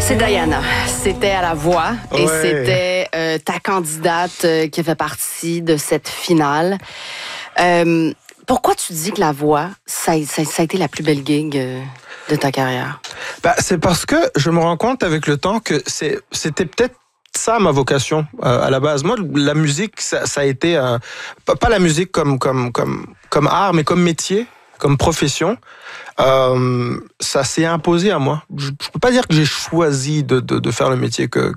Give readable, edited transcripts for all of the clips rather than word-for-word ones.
C'est Diana. C'était à la voix et c'était ta candidate qui fait partie de cette finale. Pourquoi tu dis que la voix, ça a été la plus belle gig de ta carrière? C'est parce que je me rends compte avec le temps que c'était peut-être ça ma vocation à la base. Moi, la musique, ça a été pas la musique comme art, mais comme métier, comme profession. Ça s'est imposé à moi. Je peux pas dire que j'ai choisi de faire le métier que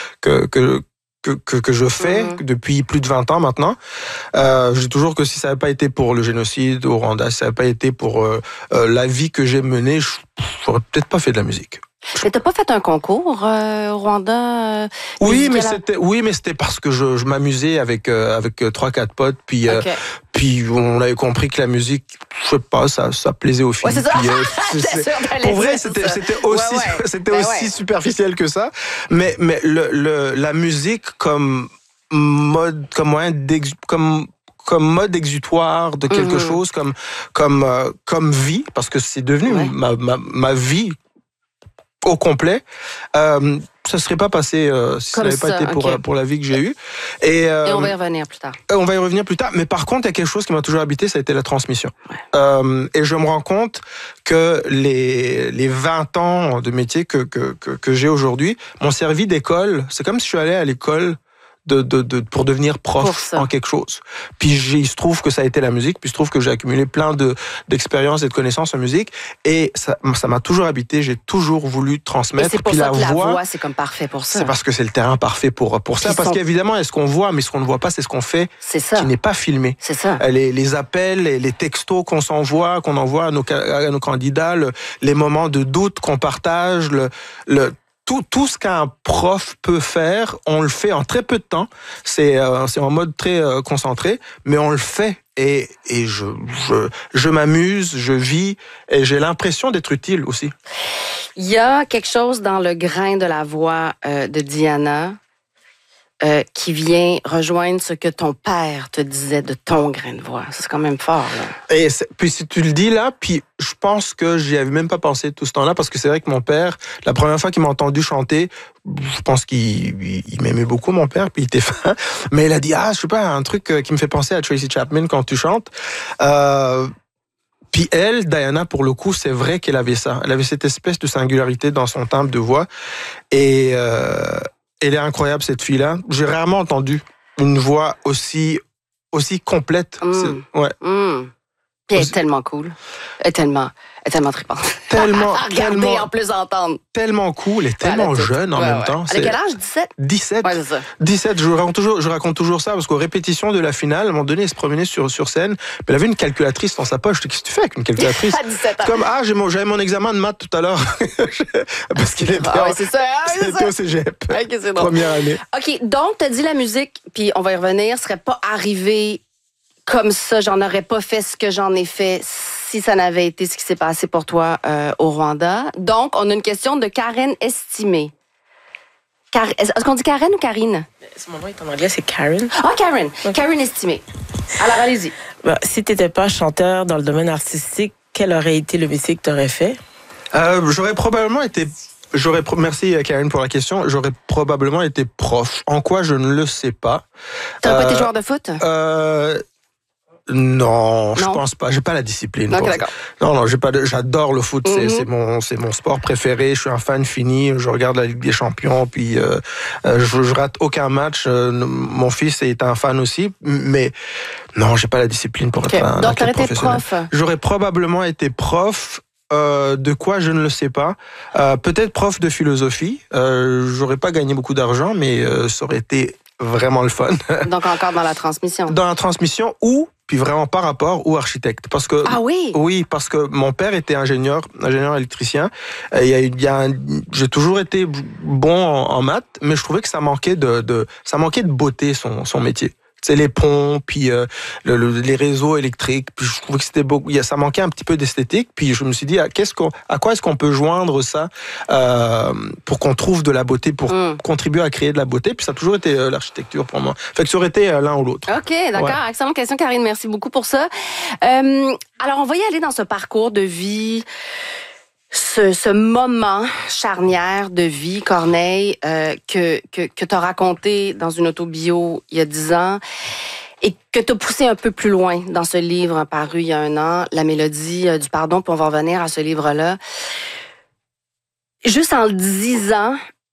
je fais depuis plus de 20 ans maintenant. Je dis toujours que si ça n'avait pas été pour le génocide au Rwanda, si ça n'avait pas été pour la vie que j'ai menée, j'aurais peut-être pas fait de la musique. Mais t'as pas fait un concours au Rwanda? Oui, mais c'était parce que je m'amusais avec 3-4 potes, puis on avait compris que la musique, je sais pas, ça plaisait aux filles. Ouais, c'est ça. Puis, pour vrai, c'était aussi superficiel que ça. Mais la musique comme mode, comme moyen comme mode exutoire de quelque chose, comme vie, parce que c'est devenu ma vie au complet, ça serait pas passé si ça n'avait pas été pour la vie que j'ai eue. Et on va y revenir plus tard. On va y revenir plus tard, mais par contre, il y a quelque chose qui m'a toujours habité, ça a été la transmission. Ouais. Et je me rends compte que les 20 ans de métier que j'ai aujourd'hui m'ont servi d'école. C'est comme si je suis allé à l'école pour devenir prof en quelque chose. Puis il se trouve que ça a été la musique, puis il se trouve que j'ai accumulé plein d'expériences et de connaissances en musique, et ça m'a toujours habité, j'ai toujours voulu transmettre. Et c'est pour puis ça que la voix, c'est comme parfait pour ça. C'est parce que c'est le terrain parfait pour ça, parce qu'évidemment, est-ce qu'on voit, mais ce qu'on ne voit pas, c'est ce qu'on fait, qui n'est pas filmé. C'est ça. Les appels, les textos qu'on s'envoie, qu'on envoie à nos candidats, les moments de doute qu'on partage, tout ce qu'un prof peut faire, on le fait en très peu de temps. C'est en mode très concentré, mais on le fait. Et je m'amuse, je vis, et j'ai l'impression d'être utile aussi. Il y a quelque chose dans le grain de la voix de Diana qui vient rejoindre ce que ton père te disait de ton grain de voix. Ça, c'est quand même fort, là. Et puis si tu le dis là, puis je pense que j'y avais même pas pensé tout ce temps-là, parce que c'est vrai que mon père, la première fois qu'il m'a entendu chanter, je pense qu'il m'aimait beaucoup, mon père, puis il était fan, mais il a dit, je sais pas, un truc qui me fait penser à Tracy Chapman quand tu chantes. Puis elle, Diana, pour le coup, c'est vrai qu'elle avait ça. Elle avait cette espèce de singularité dans son timbre de voix, et elle est incroyable, cette fille-là. J'ai rarement entendu une voix aussi complète. Ouais. Puis elle est tellement cool. Elle est tellement trippante. Tellement, en plus entendre. Tellement cool et tellement jeune en même temps. Elle a quel âge? 17? 17. Ouais, c'est ça. 17, je raconte toujours ça, parce qu'aux répétitions de la finale, à un moment donné, elle se promenait sur scène, mais elle avait une calculatrice dans sa poche. Je dis, qu'est-ce que tu fais avec une calculatrice? À 17 ans. Comme, j'avais mon examen de maths tout à l'heure. Parce qu'il était, c'était au cégep. Okay, c'est Première année. OK, donc, t'as dit la musique, puis on va y revenir, serait pas arrivé comme ça, j'en aurais pas fait ce que j'en ai fait si ça n'avait été ce qui s'est passé pour toi au Rwanda. Donc, on a une question de Karen Estimé. Est-ce qu'on dit Karen ou Karine? Mon nom est en anglais, c'est Karen. Karen. Okay. Karen Estimé. Alors, allez-y. Si t'étais pas chanteur dans le domaine artistique, quel aurait été le métier que t'aurais fait? J'aurais probablement été... Merci Karen pour la question. J'aurais probablement été prof. En quoi, je ne le sais pas. T'aurais pas été joueur de foot? Non, je pense pas. J'ai pas la discipline. Okay, d'accord. Non, j'adore le foot. C'est mon sport préféré. Je suis un fan fini. Je regarde la Ligue des Champions. Puis je rate aucun match. Mon fils est un fan aussi. Mais non, j'ai pas la discipline pour être un Donc, athlète professionnel. Prof. J'aurais probablement été prof. De quoi, je ne le sais pas. Peut-être prof de philosophie. J'aurais pas gagné beaucoup d'argent, mais ça aurait été vraiment le fun. Donc encore dans la transmission. Dans la transmission, puis vraiment par rapport, ou architecte. Parce que, oui? Oui, parce que mon père était ingénieur électricien. J'ai toujours été bon en maths, mais je trouvais que ça manquait de beauté, son métier. C'est les ponts, puis les réseaux électriques. Puis je trouvais que c'était beaucoup. Ça manquait un petit peu d'esthétique. Puis je me suis dit, à quoi est-ce qu'on peut joindre ça pour qu'on trouve de la beauté, pour contribuer à créer de la beauté. Puis ça a toujours été l'architecture pour moi. Fait que ça aurait été l'un ou l'autre. OK, d'accord. Ouais. Excellente question, Karine. Merci beaucoup pour ça. Alors, on va y aller dans ce parcours de vie. ce moment charnière de vie, Corneille, que tu as raconté dans une autobio il y a 10 ans et que tu as poussé un peu plus loin dans ce livre paru il y a 1 an, La mélodie du pardon, puis on va revenir à ce livre-là. Juste en le disant,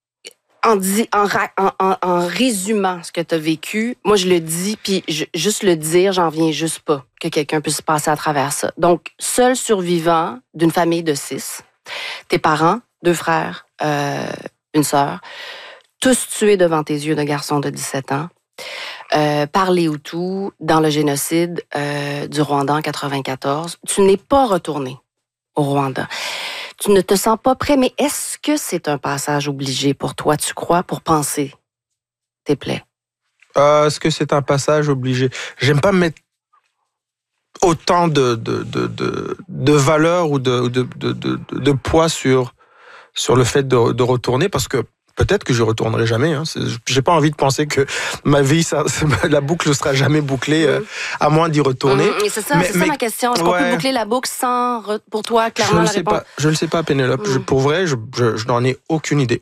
en résumant ce que tu as vécu, moi je le dis, puis juste le dire, j'en viens juste pas que quelqu'un puisse passer à travers ça. Donc, seul survivant d'une famille de 6, tes parents, 2 frères, une sœur, tous tués devant tes yeux de garçons de 17 ans, par les Hutus dans le génocide du Rwanda en 1994. Tu n'es pas retourné au Rwanda. Tu ne te sens pas prêt, mais est-ce que c'est un passage obligé pour toi, tu crois, pour penser tes plaies? Est-ce que c'est un passage obligé? J'aime pas mettre autant de valeur ou de poids sur le fait de retourner, parce que peut-être que je retournerai jamais. Hein. J'ai pas envie de penser que ma vie, la boucle ne sera jamais bouclée, à moins d'y retourner. C'est ça ma question. Est-ce qu'on peut boucler la boucle sans, pour toi, clairement, la réponse? Je ne le sais pas, Pénélope. Pour vrai, je n'en ai aucune idée.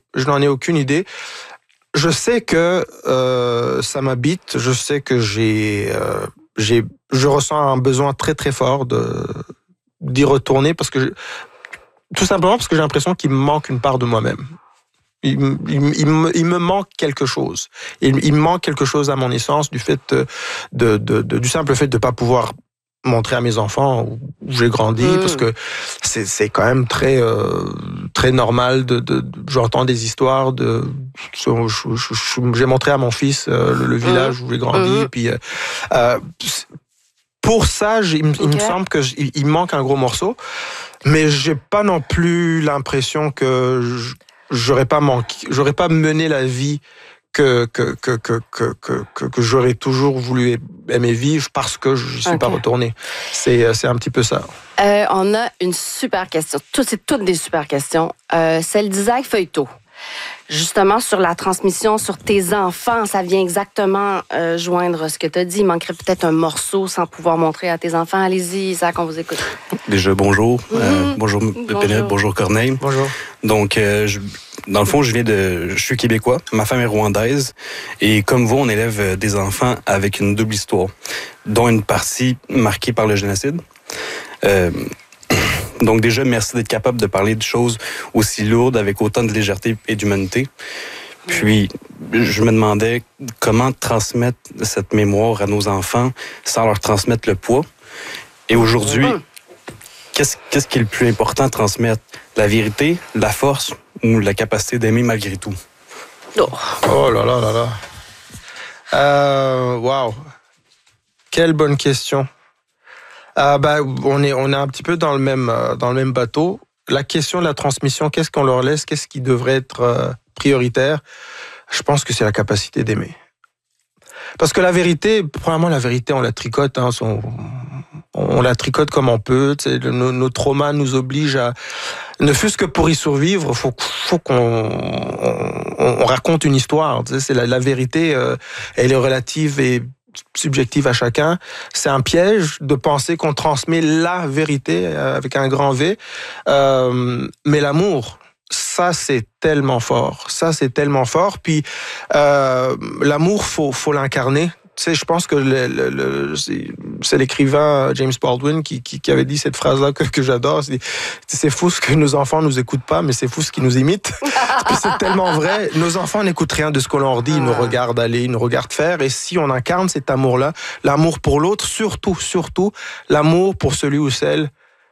Je sais que ça m'habite. Je sais que je ressens un besoin très très fort d'y retourner, tout simplement parce que j'ai l'impression qu'il me manque une part de moi-même. Il me manque quelque chose. Il me manque quelque chose à mon essence du fait du simple fait de pas pouvoir montrer à mes enfants où j'ai grandi, parce que c'est quand même très très normal j'entends des histoires j'ai montré à mon fils le village où j'ai grandi, puis pour ça il me semble que il manque un gros morceau, mais j'ai pas non plus l'impression que j'aurais pas mené la vie que j'aurais toujours voulu aimer vivre parce que je suis pas retourné. C'est un petit peu ça. On a une super question. C'est toutes des super questions. Celle d'Isaac Feuilletot. Justement, sur la transmission sur tes enfants, ça vient exactement joindre ce que tu as dit. Il manquerait peut-être un morceau sans pouvoir montrer à tes enfants. Allez-y, Isaac, on vous écoute. Déjà, bonjour. Bonjour, Pénélope. Bonjour, Corneille. Bonjour. Donc, dans le fond, je suis québécois. Ma femme est rwandaise. Et comme vous, on élève des enfants avec une double histoire, dont une partie marquée par le génocide. Donc déjà, merci d'être capable de parler de choses aussi lourdes avec autant de légèreté et d'humanité. Puis, je me demandais comment transmettre cette mémoire à nos enfants sans leur transmettre le poids. Et aujourd'hui, qu'est-ce qui est le plus important à transmettre? La vérité, la force ou la capacité d'aimer malgré tout? Oh là là là là. Wow. Quelle bonne question. On est un petit peu dans le même bateau. La question de la transmission, qu'est-ce qu'on leur laisse, qu'est-ce qui devrait être prioritaire? Je pense que c'est la capacité d'aimer. Parce que la vérité, premièrement, on la tricote, hein, on la tricote comme on peut. Nos traumas nous obligent à, ne fût-ce que pour y survivre, faut qu'on raconte une histoire. C'est la vérité, elle est relative et subjective à chacun. C'est un piège de penser qu'on transmet la vérité avec un grand V. Mais l'amour, ça c'est tellement fort. Puis l'amour, faut l'incarner. Tu sais, je pense que c'est l'écrivain James Baldwin qui avait dit cette phrase-là que j'adore. C'est fou ce que nos enfants nous écoutent pas, mais c'est fou ce qu'ils nous imitent. C'est tellement vrai. Nos enfants n'écoutent rien de ce qu'on leur dit. Ils nous regardent aller, ils nous regardent faire. Et si on incarne cet amour-là, l'amour pour l'autre, surtout, l'amour pour celui ou celle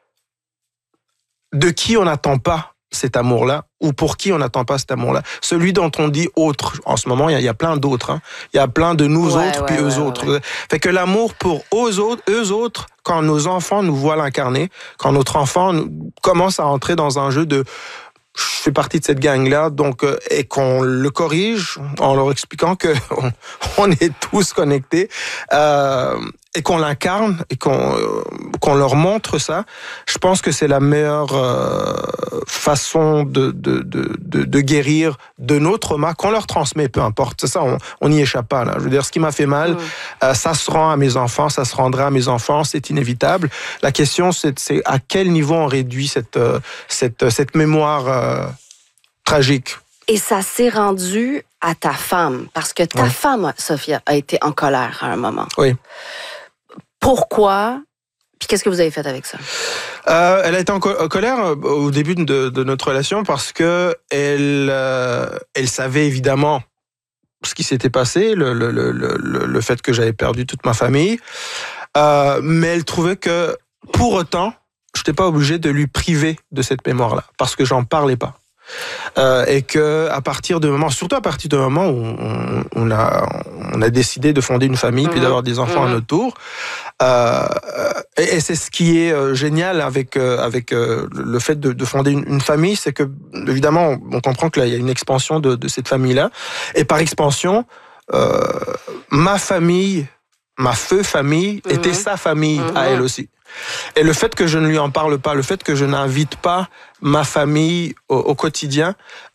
de qui on n'attend pas cet amour-là, ou pour qui on n'attend pas cet amour-là. Celui dont on dit autre. En ce moment, il y a plein d'autres. Hein. Il y a plein de nous autres, puis eux autres. Ouais. Fait que l'amour pour eux autres, quand nos enfants nous voient l'incarner, quand notre enfant commence à entrer dans un jeu de je fais partie de cette gang-là, donc et qu'on le corrige en leur expliquant que on est tous connectés. et qu'on l'incarne et qu'on leur montre ça, je pense que c'est la meilleure façon de guérir de nos traumas qu'on leur transmet, peu importe. C'est ça, on n'y échappe pas là. Je veux dire, ce qui m'a fait mal, ça se rend à mes enfants, ça se rendra à mes enfants, c'est inévitable. La question, c'est à quel niveau on réduit cette mémoire tragique. Et ça s'est rendu à ta femme, parce que ta femme, Sophia, a été en colère à un moment. Oui. Pourquoi? Puis qu'est-ce que vous avez fait avec ça? Elle a été en colère au début de notre relation parce que elle savait évidemment ce qui s'était passé, le fait que j'avais perdu toute ma famille, mais elle trouvait que pour autant, je n'étais pas obligé de lui priver de cette mémoire-là parce que j'en parlais pas. Et que surtout à partir du moment où on a décidé de fonder une famille puis d'avoir des enfants à notre tour, et c'est ce qui est génial avec le fait de fonder une famille, c'est que évidemment on comprend que là il y a une expansion de cette famille-là, et par expansion ma famille, ma famille était sa famille à elle aussi. Et le fait que je ne lui en parle pas, le fait que je n'invite pas ma famille au quotidien,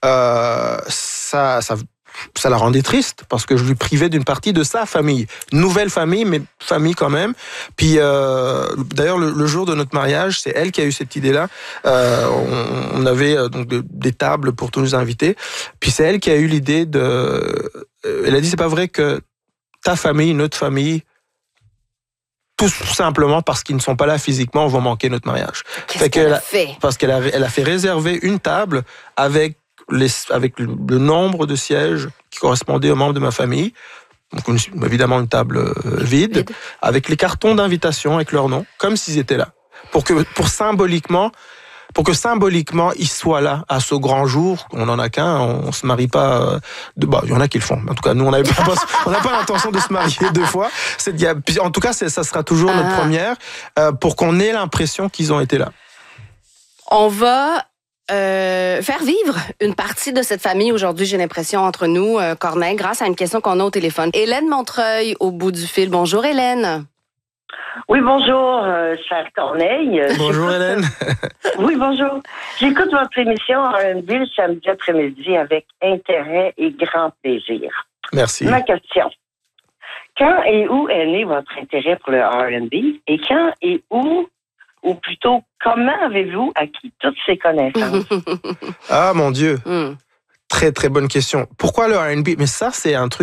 ça la rendait triste parce que je lui privais d'une partie de sa famille. Nouvelle famille, mais famille quand même. Puis d'ailleurs, le jour de notre mariage, c'est elle qui a eu cette idée-là. On avait donc des tables pour tous nous inviter. Puis c'est elle qui a eu l'idée elle a dit, c'est pas vrai que ta famille, notre famille, tout simplement parce qu'ils ne sont pas là physiquement, vont manquer notre mariage. Qu'est-ce qu'elle a fait? Parce qu'elle a fait réserver une table avec le nombre de sièges qui correspondaient aux membres de ma famille. Donc évidemment une table vide, avec les cartons d'invitation avec leur nom, comme s'ils étaient là. Pour que symboliquement ils soient là à ce grand jour. On n'en a qu'un, on se marie pas. Il y en a qui le font. En tout cas, nous on n'a pas l'intention de se marier deux fois. En tout cas, ça sera toujours notre première, pour qu'on ait l'impression qu'ils ont été là. On va faire vivre une partie de cette famille aujourd'hui, j'ai l'impression, entre nous, Corneille, grâce à une question qu'on a au téléphone. Hélène Montreuil, au bout du fil. Bonjour, Hélène. Oui, bonjour, Charles Corneille. Bonjour, Hélène. Oui, bonjour. J'écoute votre émission R&B le samedi après-midi avec intérêt et grand plaisir. Merci. Ma question. Quand et où est né votre intérêt pour le R&B? Et quand et où, ou plutôt, comment avez-vous acquis toutes ces connaissances? Ah, mon Dieu. Très, très bonne question. Pourquoi le R&B? Mais ça, c'est un truc